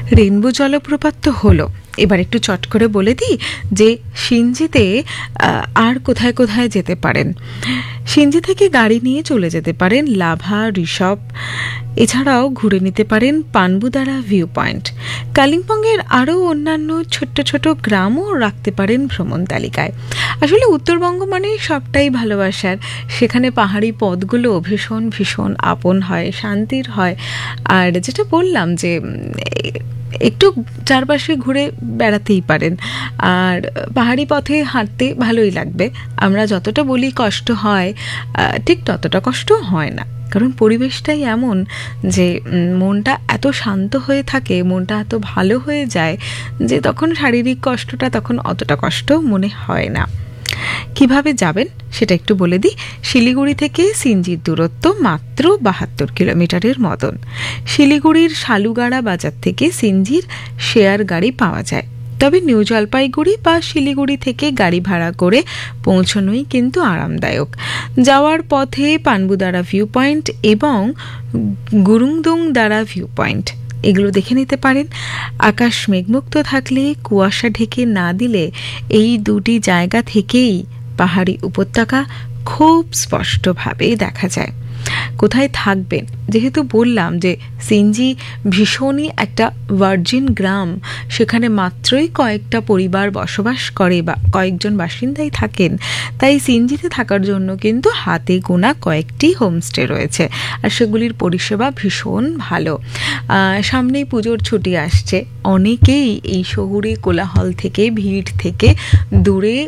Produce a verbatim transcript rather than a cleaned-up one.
Rainbow জলপ্রপাত তো হলো, এবার একটু চট করে বলে দিই যে সিনজিতে আর কোথায় কোথায় যেতে পারেন। সিনজি থেকে গাড়ি নিয়ে চলে যেতে পারেন লাভা, ঋষভ, এছাড়াও ঘুরে নিতে পারেন পানবুদারা ভিউ পয়েন্ট। কালিম্পংয়ের আরও অন্যান্য ছোট্ট ছোট গ্রামও রাখতে পারেন ভ্রমণ তালিকায়। আসলে উত্তরবঙ্গ মানে সবটাই ভালোবাসার, সেখানে পাহাড়ি পথগুলো ভীষণ ভীষণ আপন হয়, শান্তির হয়। আর যেটা বললাম যে একটু চারপাশে ঘুরে বেড়াতেই পারেন, আর পাহাড়ি পথে হাঁটতে ভালোই লাগবে। আমরা যতটা বলি কষ্ট হয়, ঠিক ততটা কষ্ট হয় না, কারণ পরিবেশটাই এমন যে মনটা এত শান্ত হয়ে থাকে, মনটা এত ভালো হয়ে যায় যে তখন শারীরিক কষ্টটা তখন অতটা কষ্ট মনে হয় না। কিভাবে যাবেন সেটা একটু বলে দিই। শিলিগুড়ি থেকে সিনজির দূরত্ব মাত্র বাহাত্তর কিলোমিটারের মতন। শিলিগুড়ির শালুগাড়া বাজার থেকে সিনজির শেয়ার গাড়ি পাওয়া যায়, তবে নিউ জলপাইগুড়ি বা শিলিগুড়ি থেকে গাড়ি ভাড়া করে পৌঁছানোই কিন্তু আরামদায়ক। যাওয়ার পথে পানবুদারা ভিউ পয়েন্ট এবং গুরুংদুং দ্বারা ভিউ পয়েন্ট এগুলো দেখে নিতে পারেন। আকাশ মেঘমুক্ত থাকলে, কুয়াশা ঢেকে না দিলে এই দুটি জায়গা থেকেই পাহাড়ি উপত্যকা খুব স্পষ্টভাবে দেখা যায়। কোথায় থাকবেন, যেহেতু বললাম যে সিনজি ভীষণই একটা ভার্জিন গ্রাম, সেখানে মাত্রই কয়েকটা পরিবার বসবাস করে বা কয়েকজন বাসিন্দাই থাকেন, তাই সিনজিতে থাকার জন্য কিন্তু হাতে গোনা কয়েকটি হোমস্টে রয়েছে, আর সেগুলির পরিষেবা ভীষণ ভালো। সামনেই পুজোর ছুটি আসছে, অনেকেই এই শহুরে কোলাহল থেকে, ভিড় থেকে দূরে